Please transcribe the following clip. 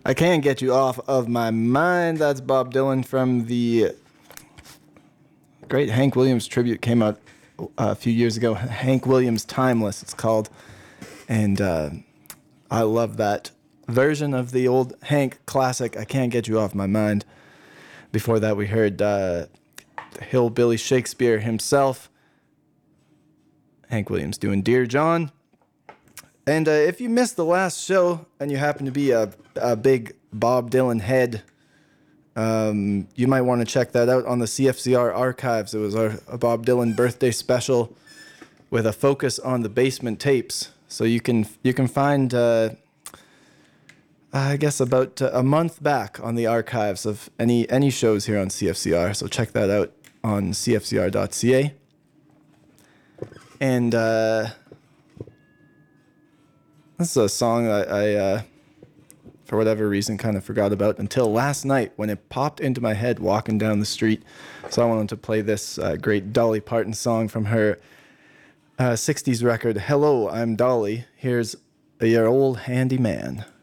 I Can't Get You Off of My Mind. That's Bob Dylan from the great Hank Williams tribute. Came out a few years ago. Hank Williams Timeless, it's called. And I love that version of the old Hank classic, I Can't Get You Off My Mind. Before that, we heard Hillbilly Shakespeare himself, Hank Williams doing Dear John. And if you missed the last show and you happen to be a big Bob Dylan head, you might want to check that out on the CFCR archives. It was a Bob Dylan birthday special with a focus on the basement tapes. So you can find, I guess, about a month back on the archives of any shows here on CFCR. So check that out on cfcr.ca. And this is a song I for whatever reason, kind of forgot about until last night when it popped into my head walking down the street. So I wanted to play this great Dolly Parton song from her 60s record, Hello, I'm Dolly. Here's Your Old Handy Man.